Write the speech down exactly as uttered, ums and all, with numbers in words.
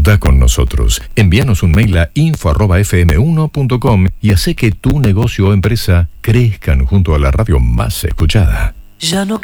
Disfruta con nosotros. Envíanos un mail a info arroba f m uno punto com y hace que tu negocio o empresa crezcan junto a la radio más escuchada. Ya no